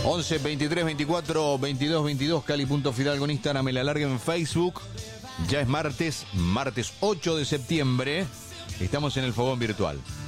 11 23 24 22 22, Cali.Fidalgo en Instagram, Me la larga en Facebook. Ya es martes 8 de septiembre. Estamos en el fogón virtual.